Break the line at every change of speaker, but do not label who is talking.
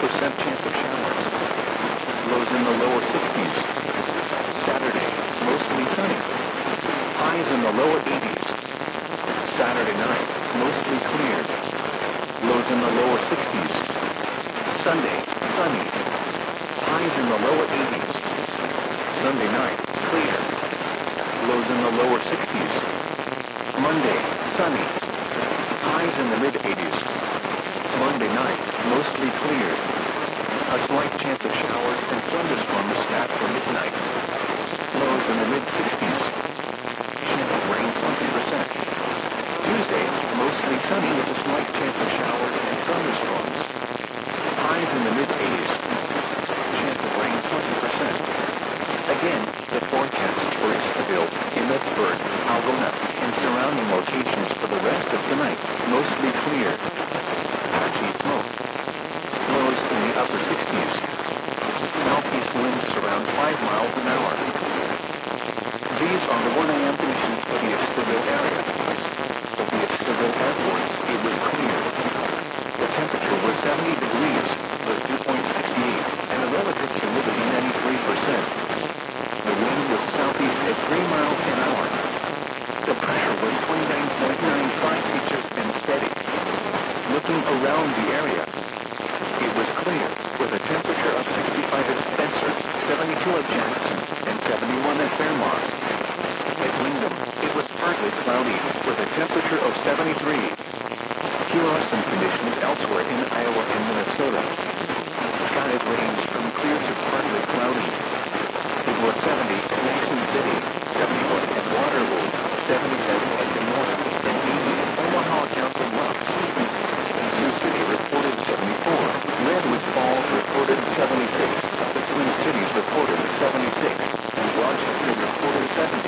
chance of showers. Lows in the lower 60s. Saturday, mostly sunny. Highs in the lower 80s. Saturday night, mostly clear. Lows in the lower 60s. Sunday, sunny. Highs in the lower 80s. Sunday night, clear. Lows in the lower 60s. Monday, sunny. Highs in the mid-80s. Monday night, mostly clear. A slight chance of showers and thunderstorms after midnight. Lows in the mid-60s. Chance of rain 20%. Tuesday, mostly sunny with a slight chance of showers and thunderstorms. Highs in the mid-80s. Chance of rain 20%. Again, the forecast for Istaville, Emmetsburg, Algona, and surrounding locations for the rest of the night, mostly clear. Patchy smoke. Lows in the upper 60s. Southeast winds around 5 miles an hour. These are the 1 a.m. conditions for the Istaville area. At the Istaville airport, it was clear. The temperature was 70 degrees, the dew point 68, and the relative humidity 93%. The wind was southeast at 3 miles an hour. The pressure was 29.95 features and steady. Looking around the area, it was clear, with a temperature of 65 at Spencer, 72 at Jackson, and 71 at Fairmont. At Windham, it was partly cloudy, with a temperature of 73. Here are some conditions elsewhere in Iowa and Minnesota. Skies range from clear to partly cloudy. It was 70 at Mason City, 71 at Waterloo, 77 at Des Moines, and 80 at Omaha Council Bluffs. Sioux City reported 74. Redwoods Falls reported 76. The Twin Cities reported 76. And Rochester reported 70.